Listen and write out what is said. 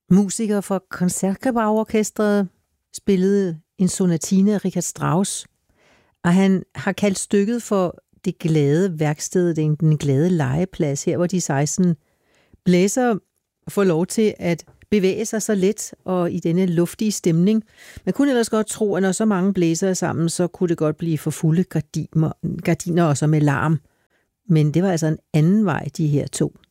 Musikere fra Koncertgebauorkestret spillede en sonatine af Richard Strauss, og han har kaldt stykket for det glade værksted, den glade legeplads, her hvor de 16 blæsere får lov til at bevæge sig så let og i denne luftige stemning. Man kunne ellers godt tro, at når så mange blæsere sammen, så kunne det godt blive for fulde gardiner også med larm. Men det var altså en anden vej, de her to